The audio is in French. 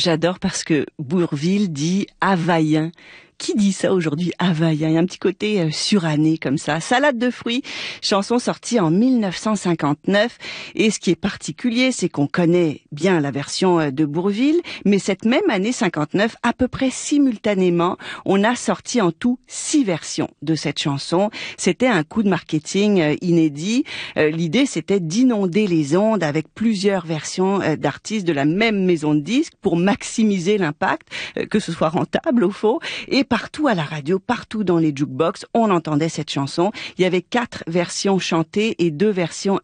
J'adore parce que Bourvil dit havaïen. Qui dit ça aujourd'hui, havaïen? Il y a un petit côté suranné comme ça. Salade de fruits, chanson sortie en 1959. Et ce qui est particulier, c'est qu'on connaît bien la version de Bourvil, mais cette même année 59, à peu près simultanément, on a sorti en tout 6 versions de cette chanson. C'était un coup de marketing inédit. L'idée, c'était d'inonder les ondes avec plusieurs versions d'artistes de la même maison de disques pour maximiser l'impact, que ce soit rentable au fond. Et partout à la radio, partout dans les jukebox, on entendait cette chanson. Il y avait 4 versions chantées et 2 versions